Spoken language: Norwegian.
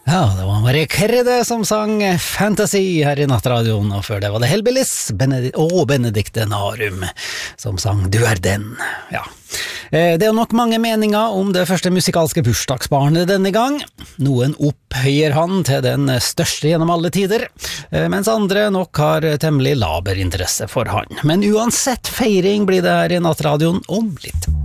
Ja, det var Marie Kerede som sang Fantasy her i Nattradioen, og før det var det Hellbillies og Benedikte Narum som sang Du er den. Ja. Det er nok mange meninger om det første musikalske bursdagsbarnet denne gang. Noen opphøyer han til den største gjennom alle tider, mens andre nok har temmelig laber interesse for han. Men uansett feiring blir det her i Nattradioen om litt.